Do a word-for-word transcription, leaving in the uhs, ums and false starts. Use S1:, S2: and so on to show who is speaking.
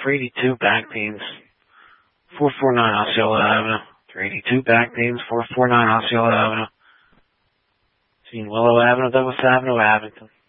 S1: three eighty-two Backpanes, four forty-nine Osceola Avenue. three eighty-two Backpanes, four forty-nine Osceola Avenue. Between Willow Avenue, Douglas Avenue, Abington.